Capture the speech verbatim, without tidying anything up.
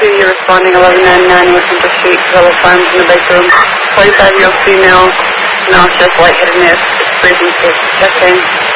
two, you're responding eleven ninety-nine West Central Street, Villa Farms in the bedroom. forty-five-year-old female, nauseous, lightheadedness, breathing sick, chest pain.